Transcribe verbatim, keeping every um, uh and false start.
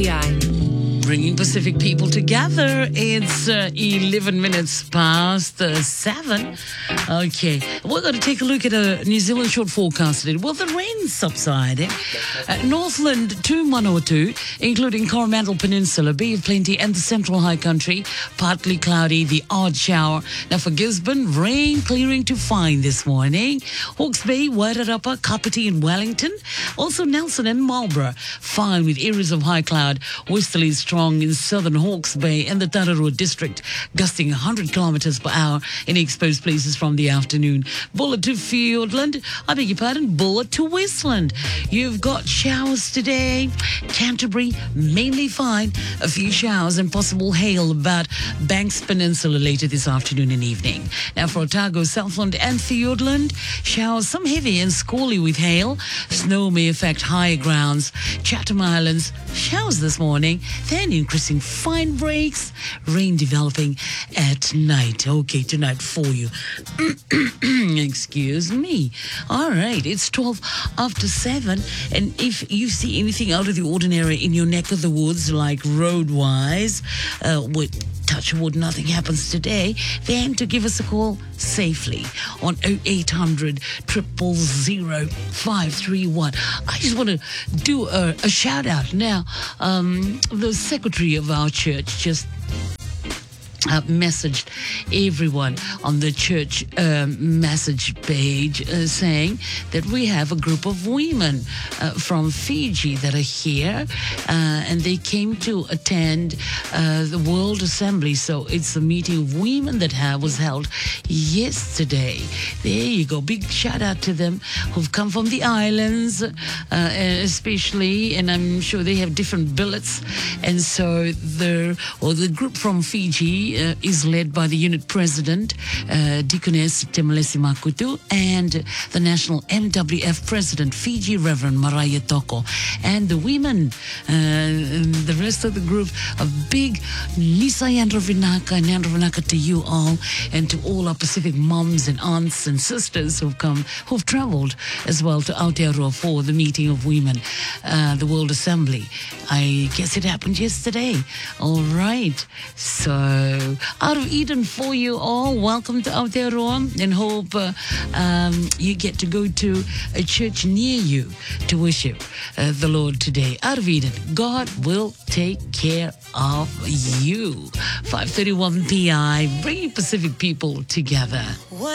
Yeah. Bringing Pacific people together. It's uh, eleven minutes past uh, seven. Okay, we're going to take a look at a New Zealand short forecast today. Well, the rain subsiding. Uh, Northland to Manawatu, including Coromandel Peninsula, Bay of Plenty, and the Central High Country, partly cloudy, the odd shower. Now for Gisborne, rain clearing to fine this morning. Hawke's Bay, Wairarapa, Kapiti, and Wellington. Also Nelson and Marlborough, fine with areas of high cloud. Westerlies strong in southern Hawke's Bay and the Tararua district, gusting one hundred kilometres per hour in exposed places from the afternoon. Bulla to Fiordland, I beg your pardon, Bulla to Westland. You've got showers today. Canterbury, mainly fine. A few showers and possible hail about Banks Peninsula later this afternoon and evening. Now for Otago, Southland and Fiordland, showers, some heavy and squally with hail. Snow may affect higher grounds. Chatham Islands, showers this morning, then increasing fine breaks, rain developing at night. Okay, tonight for you. Excuse me. All right, it's twelve after seven, and if you see anything out of the ordinary in your neck of the woods, like road-wise, uh, with touch wood, nothing happens today, then to give us a call safely on oh eight hundred, zero zero zero, five three one. I just want to do a, a shout out now. Um, the secretary of our church just Uh, messaged everyone on the church um, message page uh, saying that we have a group of women uh, from Fiji that are here uh, and they came to attend uh, the World Assembly. So it's a meeting of women that have, was held yesterday. There you go. Big shout out to them who've come from the islands, uh, especially, and I'm sure they have different billets. And so the, or the group from Fiji Uh, is led by the unit president, uh, Deaconess Temalesi Makutu, and the national M W F president, Fiji Reverend Maraya Toko. And the women, uh, and the rest of the group, a big Nisa Yandrovinaka and Yandrovinaka to you all, and to all our Pacific moms and aunts and sisters who've come, who've traveled as well to Aotearoa for the meeting of women, uh, the World Assembly. I guess it happened yesterday. All right. So, out of Eden for you all. Welcome to Aotearoa, and hope uh, um, you get to go to a church near you to worship uh, the Lord today. Out of Eden, God will take care of you. five thirty-one P I, bringing Pacific people together.